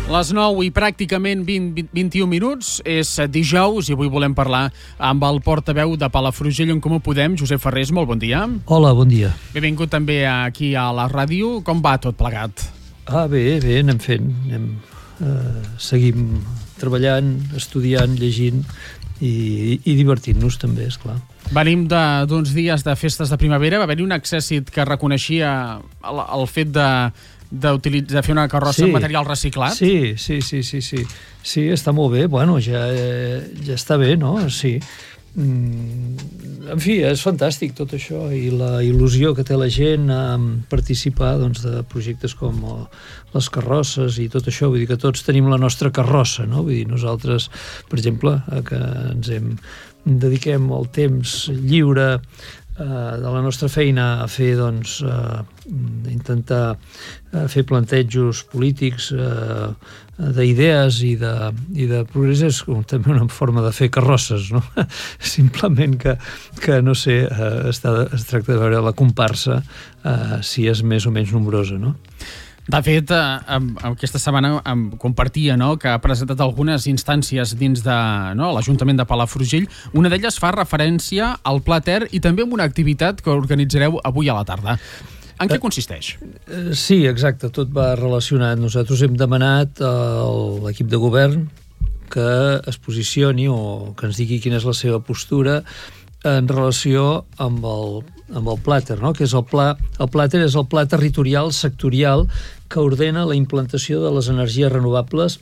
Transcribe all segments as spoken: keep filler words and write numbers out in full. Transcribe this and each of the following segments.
Les nou i pràcticament vint, vint-i-un minuts, és dijous i avui volem parlar amb el portaveu de Palafrugell en Comú Podem, Josep Ferrés. Molt bon dia. Hola, bon dia. Benvingut també aquí a la ràdio. Com va tot plegat? Ah, bé, bé, anem fent. Anem, eh, seguim treballant, estudiant, llegint i, i divertint-nos també, esclar. Venim d'uns dies de festes de primavera. Va haver-hi un accèssit que reconeixia el, el fet de d'utilitzar, fer una carrossa sí, amb material reciclat? Sí, sí, sí, sí, sí. Sí, està molt bé. Bueno, ja, ja està bé, no? Sí. En fi, és fantàstic tot això i la il·lusió que té la gent a participar doncs, de projectes com les carrosses i tot això. Vull dir que tots tenim la nostra carrossa, no? Vull dir, nosaltres, per exemple, que ens hem dediquem el temps lliure de la nostra feina a fer, doncs, uh, intentar uh, fer plantejos polítics uh, d'idees i de, i de progrés, és també una forma de fer carrosses, no? Simplement que, que no sé, uh, està, es tracta de veure la comparsa uh, si és més o menys nombrosa, no? De fet, eh, aquesta setmana em compartia, no?, que ha presentat algunes instàncies dins de, no, l'Ajuntament de Palafrugell. Una d'elles fa referència al Pla Ter i també amb una activitat que organitzareu avui a la tarda. En què consisteix? Sí, exacte, tot va relacionat. Nosaltres hem demanat a l'equip de govern que es posicioni o que ens digui quina és la seva postura en relació amb el, amb el Pla Ter, no? Que és el pla, el Pla Ter és el pla territorial sectorial que ordena la implantació de les energies renovables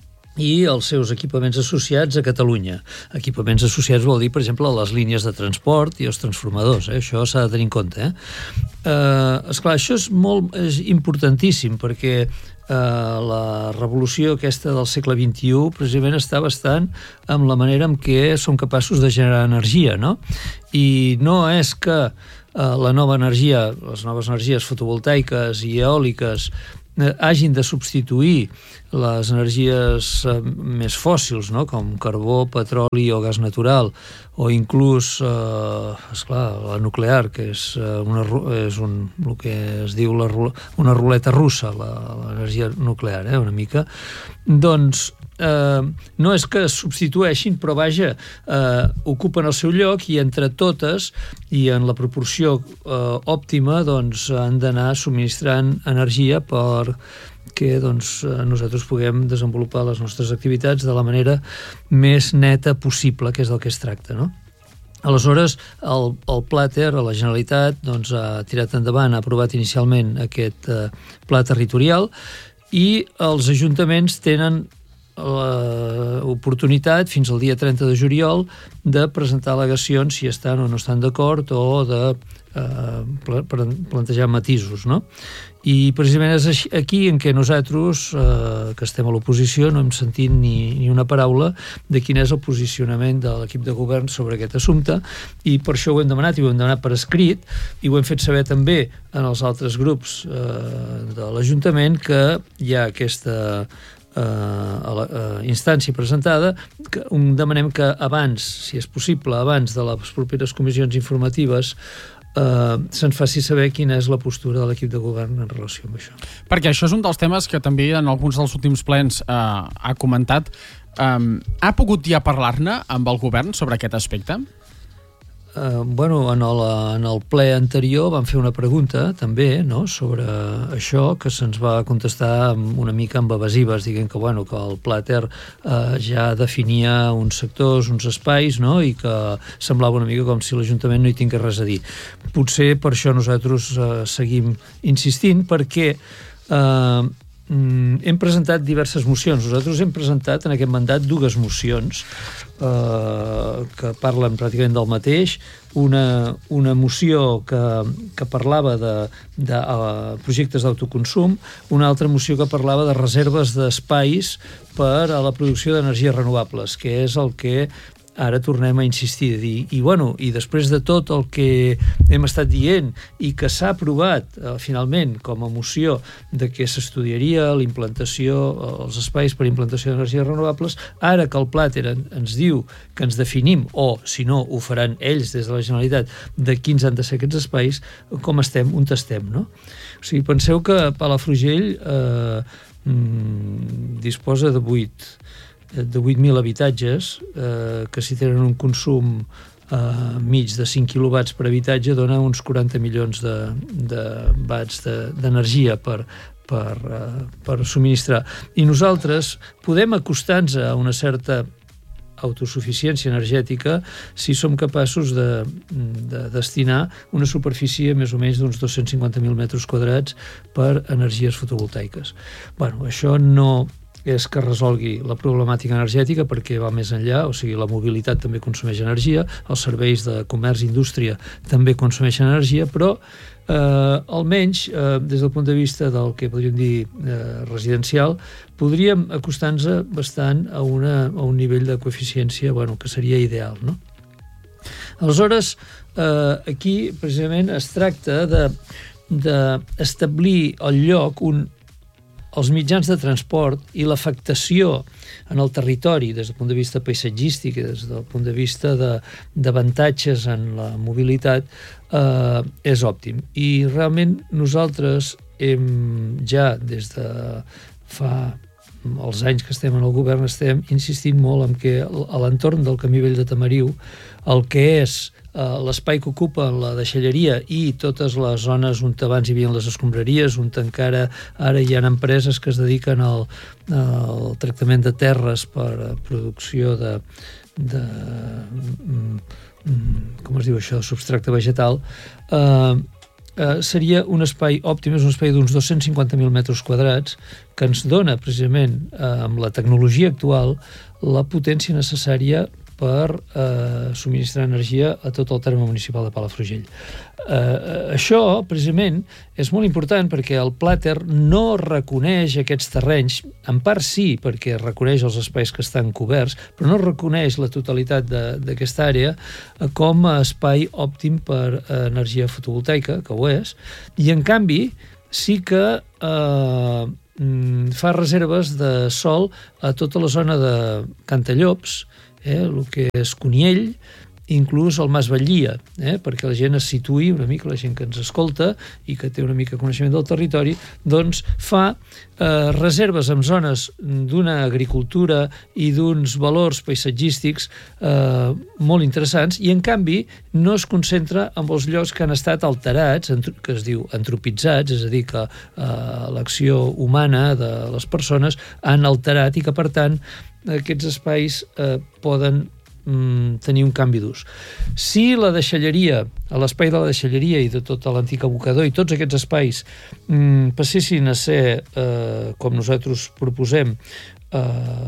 i els seus equipaments associats a Catalunya. Equipaments associats vol dir, per exemple, les línies de transport i els transformadors, eh? Això s'ha de tenir en compte. Eh? Eh, esclar, això és, molt, és importantíssim perquè Uh, la revolució aquesta del segle vint-i-u precisament està bastant amb la manera en què som capaços de generar energia, no? I no és que uh, la nova energia, les noves energies fotovoltaiques i eòliques uh, hagin de substituir les energies uh, més fòssils, no? Com carbó, petroli o gas natural, o inclús, eh, esclar, la nuclear, que és, uh, una, és un, el que es diu la, una ruleta russa, l'energia nuclear, eh, una mica. Doncs eh, no és que es substitueixin, però vaja, eh, ocupen el seu lloc i entre totes i en la proporció eh, òptima doncs han d'anar subministrant energia per que doncs, nosaltres puguem desenvolupar les nostres activitats de la manera més neta possible, que és del que es tracta, no? Aleshores, el, el Pla Ter a la Generalitat doncs, ha tirat endavant, ha aprovat inicialment aquest eh, pla territorial i els ajuntaments tenen l'oportunitat fins al dia trenta de juliol de presentar al·legacions si estan o no estan d'acord o de eh, plantejar matisos, no? I precisament és aquí en què nosaltres, eh, que estem a l'oposició, no hem sentit ni, ni una paraula de quin és el posicionament de l'equip de govern sobre aquest assumpte i per això ho hem demanat i ho hem demanat per escrit i ho hem fet saber també en els altres grups eh, de l'Ajuntament que hi ha aquesta Uh, a la uh, instància presentada, que um, demanem que abans, si és possible, abans de les properes comissions informatives uh, se'ns faci saber quina és la postura de l'equip de govern en relació amb això. Perquè això és un dels temes que també en alguns dels últims plens uh, ha comentat. Um, ha pogut ja parlar-ne amb el govern sobre aquest aspecte? Uh, bueno, en el, en el ple anterior vam fer una pregunta també, no?, sobre això, que se'ns va contestar una mica amb evasives, dient que, bueno, que el Pla Ter uh, ja definia uns sectors, uns espais, no?, i que semblava una mica com si l'Ajuntament no hi tingués res a dir. Potser per això nosaltres uh, seguim insistint, perquè uh, hem presentat diverses mocions. Nosaltres hem presentat en aquest mandat dues mocions eh, que parlen pràcticament del mateix. Una, una moció que, que parlava de, de uh, projectes d'autoconsum, una altra moció que parlava de reserves d'espais per a la producció d'energies renovables, que és el que ara tornem a insistir a dir, i bueno, i després de tot el que hem estat dient i que s'ha aprovat eh, finalment com a moció de que s'estudiaria la implantació, els espais per implantació d'energies renovables, ara que el Pla Ter ens diu que ens definim, o si no ho faran ells des de la Generalitat, de quins han de ser aquests espais, com estem, on estem, no? O sigui, penseu que Palafrugell eh, disposa de vuit de vuit mil habitatges, eh, que si tenen un consum eh, mig de cinc quilowatts per habitatge dona uns quaranta milions de, de watts d'energia per, per, eh, per subministrar. I nosaltres podem acostar-nos a una certa autosuficiència energètica si som capaços de, de destinar una superfície més o menys d'uns dos-cents cinquanta mil metres quadrats per energies fotovoltaiques. Bueno, això no és que resolgui la problemàtica energètica perquè va més enllà, o sigui, la mobilitat també consumeix energia, els serveis de comerç i indústria també consumeixen energia, però eh, almenys eh, des del punt de vista del que podríem dir eh, residencial, podríem acostar-nos bastant a, una, a un nivell de coeficiència bueno, que seria ideal, no? Aleshores, eh, aquí precisament es tracta de d'establir al lloc un els mitjans de transport i l'afectació en el territori des del punt de vista paisatgístic i des del punt de vista d'avantatges en la mobilitat eh, és òptim. I realment nosaltres hem ja des de fa els anys que estem en el govern estem insistint molt en que a l'entorn del Camí Vell de Tamariu el que és l'espai que ocupa la deixalleria i totes les zones on abans hi havia les escombraries, on encara ara hi ha empreses que es dediquen al, al tractament de terres per a producció de, de com es diu això, substracte vegetal, eh, eh, seria un espai òptim, és un espai d'uns dos-cents cinquanta mil metres quadrats que ens dona precisament eh, amb la tecnologia actual la potència necessària per eh, subministrar energia a tot el terme municipal de Palafrugell. Eh, això, precisament, és molt important perquè el Plater no reconeix aquests terrenys, en part sí, perquè reconeix els espais que estan coberts, però no reconeix la totalitat d'aquesta àrea com a espai òptim per a energia fotovoltaica, que ho és, i en canvi sí que eh, fa reserves de sol a tota la zona de Cantallops, Eh, el que és Conill, inclús el Mas Batllia, eh, perquè la gent es situï una mica, la gent que ens escolta i que té una mica coneixement del territori, doncs fa eh, reserves en zones d'una agricultura i d'uns valors paisatgístics eh, molt interessants i, en canvi, no es concentra en els llocs que han estat alterats, que es diu antropitzats, és a dir, que eh, l'acció humana de les persones han alterat i que, per tant, aquests espais eh, poden mm, tenir un canvi d'ús. Si la deixalleria, a l'espai de la deixalleria i de tot l'antic abocador i tots aquests espais mm, passessin a ser, eh, com nosaltres proposem, eh,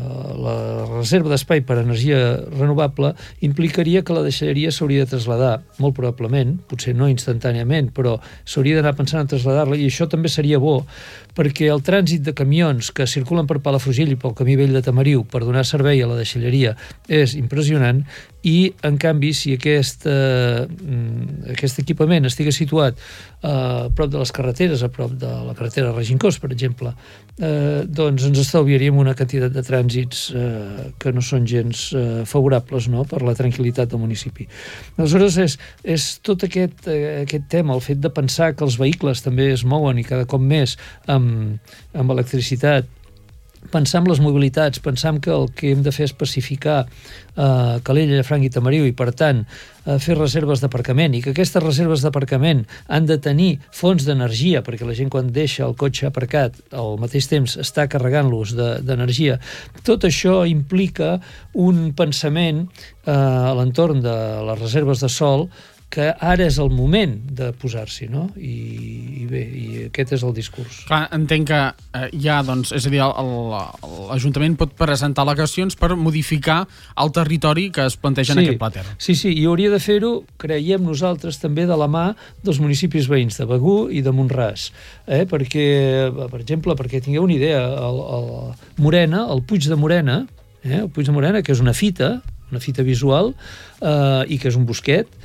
la reserva d'espai per a energia renovable, implicaria que la deixalleria s'hauria de traslladar, molt probablement, potser no instantàniament, però s'hauria d'anar pensant en traslladar-la, i això també seria bo, perquè el trànsit de camions que circulen per Palafrugell i pel Camí Vell de Tamariu per donar servei a la deixalleria és impressionant i, en canvi, si aquest, eh, aquest equipament estigués situat eh, a prop de les carreteres, a prop de la carretera Regincós, per exemple, eh, doncs ens estalviaríem una quantitat de trànsits eh, que no són gens eh, favorables, no?, per la tranquil·litat del municipi. Aleshores, és, és tot aquest, eh, aquest tema, el fet de pensar que els vehicles també es mouen i cada cop més amb amb electricitat, pensar en les mobilitats, pensar que el que hem de fer és pacificar eh, Calella, Llafranc i Tamariu i, per tant, eh, fer reserves d'aparcament i que aquestes reserves d'aparcament han de tenir fonts d'energia perquè la gent quan deixa el cotxe aparcat al mateix temps està carregant-los d'energia. Tot això implica un pensament eh, a l'entorn de les reserves de sol que ara és el moment de posar-s'hi, no? I, i bé, i aquest és el discurs. Clar, entenc que eh, ja, doncs, és a dir, l'Ajuntament pot presentar al·legacions per modificar el territori que es planteja en sí, aquest Plater. Sí, sí, i hauria de fer-ho, creiem nosaltres, també de la mà dels municipis veïns de Begur i de Mont-ras, eh? perquè, per exemple, perquè tingueu una idea, el, el Morena, el Puig de Morena, eh? el Puig de Morena, que és una fita, una fita visual, eh, i que és un bosquet,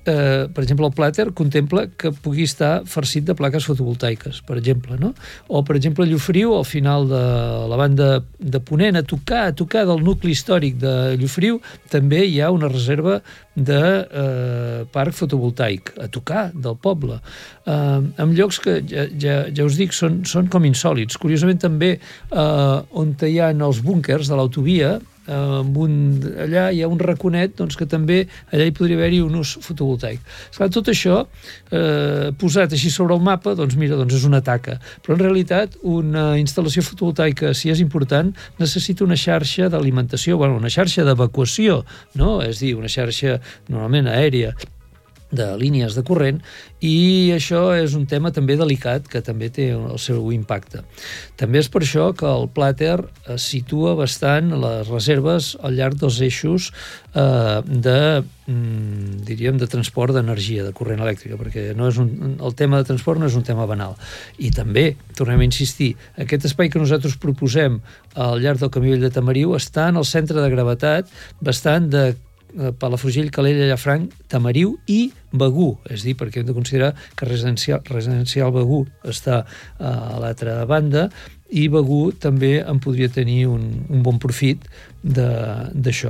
eh, per exemple, el plàter contempla que pugui estar farcit de plaques fotovoltaiques, per exemple, no? O, per exemple, Llofriu, al final de la banda de Ponent, a tocar, a tocar del nucli històric de Llofriu, també hi ha una reserva de eh, parc fotovoltaic, a tocar del poble. Eh, en llocs que, ja, ja, ja us dic, són, són com insòlits. Curiosament, també eh, on hi ha els búnkers de l'autovia, amb un, allà hi ha un raconet doncs, que també allà hi podria haver-hi un ús fotovoltaic. Esclar, tot això eh, posat així sobre el mapa, doncs mira, doncs és una taca. Però en realitat una instal·lació fotovoltaica, si és important, necessita una xarxa d'alimentació, bueno, una xarxa d'evacuació, no? És a dir, una xarxa normalment aèria, de línies de corrent, i això és un tema també delicat que també té el seu impacte. També és per això que el plàter es situa bastant les reserves al llarg dels eixos eh, de, mm, diríem, de transport d'energia, de corrent elèctrica, perquè no és un, el tema de transport no és un tema banal. I també, tornem a insistir, aquest espai que nosaltres proposem al llarg del camí vell de Tamariu està en el centre de gravetat bastant de Palafrugell, Calella, Llafranc, Tamariu i Begur, és a dir, perquè hem de considerar que residencial, residencial Begur està a l'altra banda i Begur també en podria tenir un, un bon profit d'això.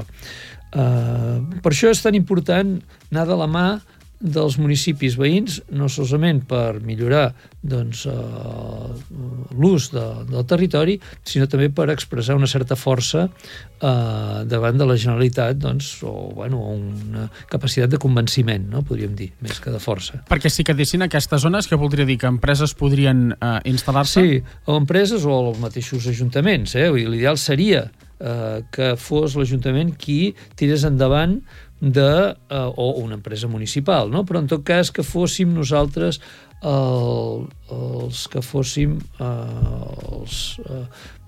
Uh, per això és tan important anar de la mà dels municipis veïns, no solament per millorar doncs, uh, l'ús de, del territori, sinó també per expressar una certa força uh, davant de la Generalitat, doncs, o bueno, una capacitat de convenciment, no? Podríem dir, més que de força. Perquè si quedessin aquestes zones, què voldria dir? Que empreses podrien uh, instal·lar-se? Sí, o empreses o els mateixos ajuntaments. Eh? L'ideal seria uh, que fos l'Ajuntament qui tirés endavant de, uh, o una empresa municipal, no? Però en tot cas que fóssim nosaltres el, els que fóssim uh, els uh,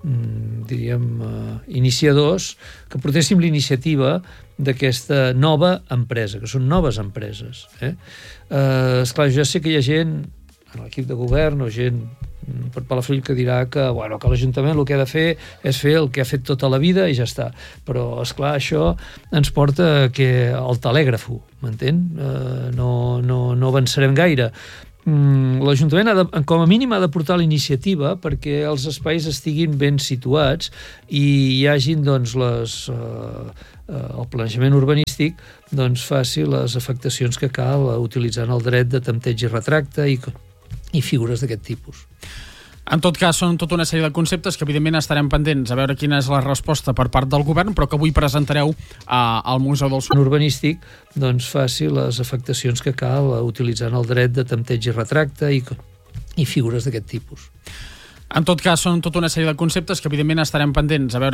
diríem uh, iniciadors, que portéssim l'iniciativa d'aquesta nova empresa, que són noves empreses. Eh? Uh, esclar, jo sé que hi ha gent en l'equip de govern o gent per Palafrugell que dirà que, bueno, que l'Ajuntament el que ha de fer és fer el que ha fet tota la vida i ja està. Però, esclar, això ens porta que al telègrafo, m'entén? Uh, no, no, no avançarem gaire. Mm, L'Ajuntament, ha de, com a mínim, ha de portar la iniciativa perquè els espais estiguin ben situats i hi hagin, doncs, les... Uh, el planejament urbanístic doncs faci les afectacions que cal utilitzant el dret de tempteig i retracte i, i figures d'aquest tipus. En tot cas, són tota una sèrie de conceptes que evidentment estarem pendents a veure quina és la resposta per part del govern, però que avui presentareu a, al Museu del Sud. Urbanístic doncs faci les afectacions que cal utilitzant el dret de tempteig i retracte i, i figures d'aquest tipus. En tot cas, són tota una sèrie de conceptes que evidentment estarem pendents a veure